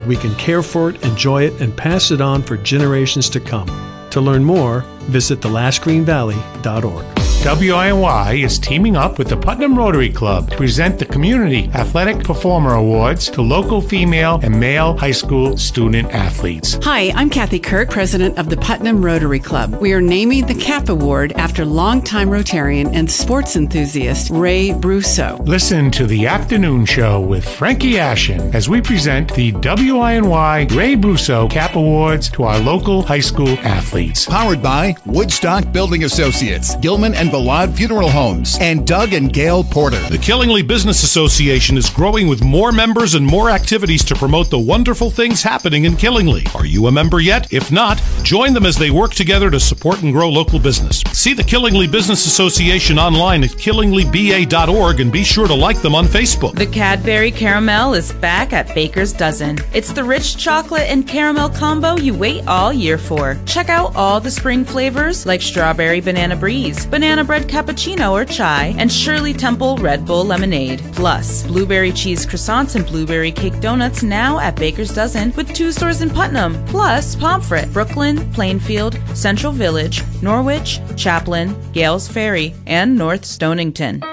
We can care for it, enjoy it, and pass it on for generations to come. To learn more, visit thelastgreenvalley.org. WINY is teaming up with the Putnam Rotary Club to present the Community Athletic Performer Awards to local female and male high school student athletes. Hi, I'm Kathy Kirk, president of the Putnam Rotary Club. We are naming the CAP Award after longtime Rotarian and sports enthusiast Ray Brusso. Listen to the afternoon show with Frankie Ashen as we present the WINY Ray Brusso CAP Awards to our local high school athletes. Powered by Woodstock Building Associates, Gilman and Valad Funeral Homes, and Doug and Gail Porter. The Killingly Business Association is growing with more members and more activities to promote the wonderful things happening in Killingly. Are you a member yet? If not, join them as they work together to support and grow local business. See the Killingly Business Association online at killinglyba.org and be sure to like them on Facebook. The Cadbury Caramel is back at Baker's Dozen. It's the rich chocolate and caramel combo you wait all year for. Check out all the spring flavors like strawberry banana breeze, banana bread cappuccino or chai, and Shirley Temple Red Bull lemonade. Plus, blueberry cheese croissants and blueberry cake donuts now at Baker's Dozen with 2 stores in Putnam. Plus, Pomfret, Brooklyn, Plainfield, Central Village, Norwich, Chaplin, Gales Ferry, and North Stonington.